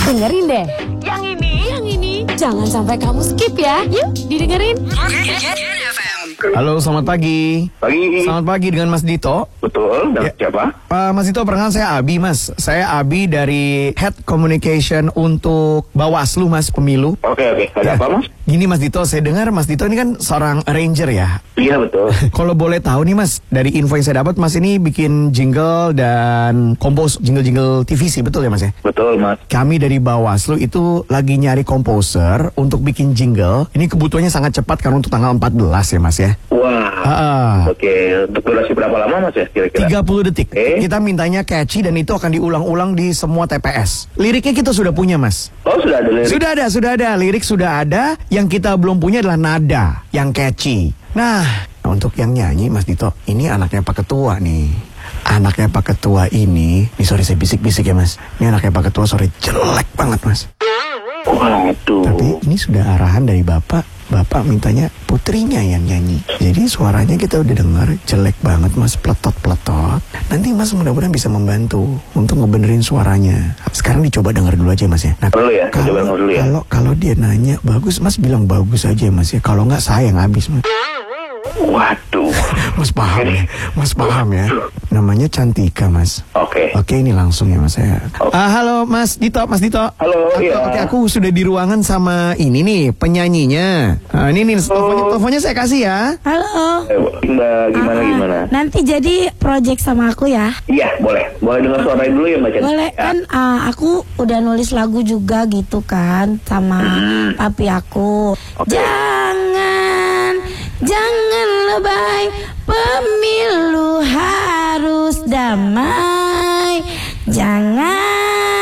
Dengerin deh. Yang ini. Jangan sampai kamu skip ya. Yuk, didengerin. Halo, selamat pagi. Pagi. Selamat pagi dengan Mas Dito. Betul, dan siapa? Mas Dito, perkenalkan saya Abi, Mas. Saya Abi dari Head Communication untuk Bawaslu, Mas, pemilu. Oke, ada apa, Mas? Gini, Mas Dito, saya dengar Mas Dito ini kan seorang arranger ya. Iya, betul. Kalau boleh tahu nih, Mas, dari info yang saya dapat, Mas ini bikin jingle dan kompos jingle-jingle TVC, betul ya, Mas ya? Betul, Mas. Kami dari Bawaslu itu lagi nyari komposer untuk bikin jingle. Ini kebutuhannya sangat cepat karena untuk tanggal 14 ya, Mas ya. Wah. Oke, untuk durasi berapa lama, Mas ya, kira-kira? 30 detik. Kita mintanya catchy dan itu akan diulang-ulang di semua TPS. Liriknya kita sudah punya, Mas. Oh, sudah ada lirik? Sudah ada. Lirik sudah ada. Yang kita belum punya adalah nada yang catchy. Nah, untuk yang nyanyi, Mas Dito, ini anaknya Pak Ketua nih. Anaknya Pak Ketua ini sorry saya bisik-bisik ya, Mas. Ini anaknya Pak Ketua sore jelek banget, Mas. Waduh. Tapi ini sudah arahan dari Bapak. Bapak mintanya putrinya yang nyanyi. Jadi suaranya kita udah dengar jelek banget, Mas, peletot-peletot. Nanti Mas mudah-mudahan bisa membantu untuk ngebenerin suaranya. Sekarang dicoba denger dulu aja, Mas ya. Nah, Perlu ya? Coba denger dulu ya. Kalau dia nanya bagus, Mas bilang bagus aja, Mas ya. Kalau nggak saya yang habis, Mas. Waduh. Mas paham ya? Mas paham ya? Namanya Cantika, Mas. Oke, ini langsung ya, Mas saya. Halo Mas Dito. Halo, iya. Oke, aku sudah di ruangan sama ini nih penyanyinya. Ini teleponnya saya kasih ya. Halo. Mbak, gimana? Nanti jadi project sama aku ya? Iya, boleh. Boleh dengar suaranya dulu ya, Mbak Chen? Boleh kan, aku udah nulis lagu juga gitu kan sama papi aku. Oke. Jangan lebay, pemilu harus damai. Jangan